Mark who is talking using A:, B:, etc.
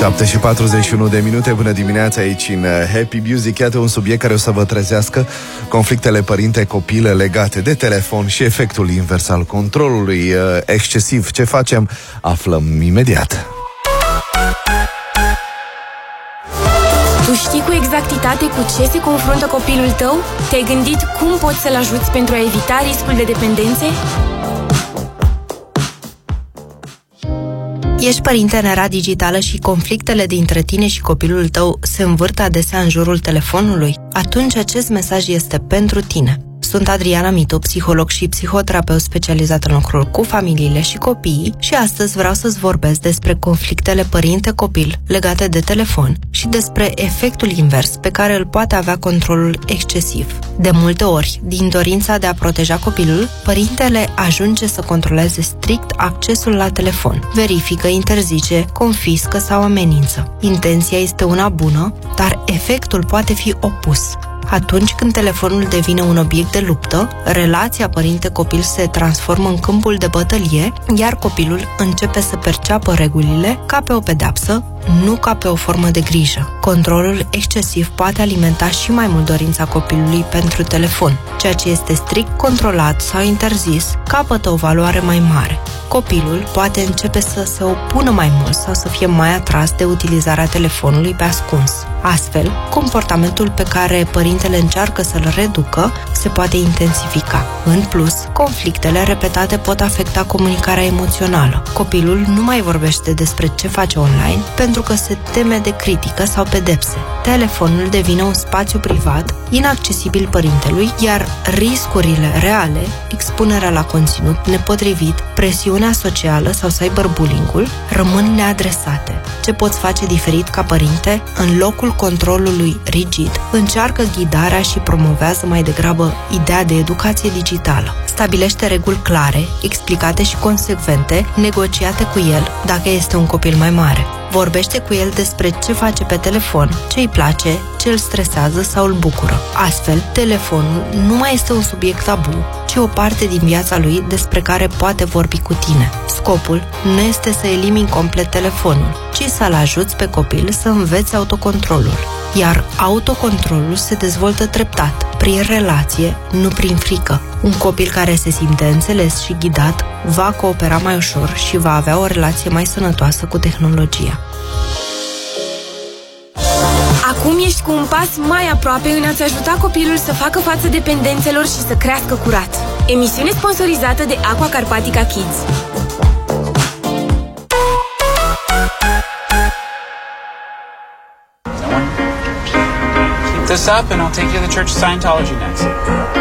A: 7:41. Bună dimineața aici în Happy Music. Iată un subiect care o să vă trezească: conflictele părinte-copil legate de telefon și efectul invers al controlului excesiv. Ce facem? Aflăm imediat.
B: Tu știi cu exactitate cu ce se confruntă copilul tău? Te-ai gândit cum poți să-l ajuți pentru a evita riscul de dependențe?
C: Ești părinte în era digitală și conflictele dintre tine și copilul tău se învârt adesea în jurul telefonului? Atunci acest mesaj este pentru tine. Sunt Adriana Mitu, psiholog și psihoterapeut specializat în lucrul cu familiile și copiii și astăzi vreau să-ți vorbesc despre conflictele părinte-copil legate de telefon și despre efectul invers pe care îl poate avea controlul excesiv. De multe ori, din dorința de a proteja copilul, părintele ajunge să controleze strict accesul la telefon. Verifică, interzice, confiscă sau amenință. Intenția este una bună, dar efectul poate fi opus. Atunci când telefonul devine un obiect de luptă, relația părinte-copil se transformă în câmpul de bătălie, iar copilul începe să perceapă regulile ca pe o pedeapsă, nu ca pe o formă de grijă. Controlul excesiv poate alimenta și mai mult dorința copilului pentru telefon. Ceea ce este strict controlat sau interzis capătă o valoare mai mare. Copilul poate începe să se opună mai mult sau să fie mai atras de utilizarea telefonului pe ascuns. Astfel, comportamentul pe care părintele încearcă să-l reducă se poate intensifica. În plus, conflictele repetate pot afecta comunicarea emoțională. Copilul nu mai vorbește despre ce face online pentru că se teme de critică sau pedepse. Telefonul devine un spațiu privat, inaccesibil părintelui, iar riscurile reale, expunerea la conținut nepotrivit, presiunea socială sau cyberbullying-ul, rămân neadresate. Ce poți face diferit ca părinte? În locul controlului rigid, încearcă ghidarea și promovează mai degrabă ideea de educație digitală. Stabilește reguli clare, explicate și consecvente, negociate cu el dacă este un copil mai mare. Vorbește cu el despre ce face pe telefon, ce îi place, ce îl stresează sau îl bucură. Astfel, telefonul nu mai este un subiect tabu, ci o parte din viața lui despre care poate vorbi cu tine. Scopul nu este să elimini complet telefonul, ci să-l ajuți pe copil să învețe autocontrolul. Iar autocontrolul se dezvoltă treptat, prin relație, nu prin frică. Un copil care se simte înțeles și ghidat va coopera mai ușor și va avea o relație mai sănătoasă cu tehnologia.
B: Acum ești cu un pas mai aproape în a-ți ajuta copilul să facă față dependențelor și să crească curat. Emisiune sponsorizată de Aqua Carpatica Kids.
D: Keep this up and I'll take you to the Church of Scientology next.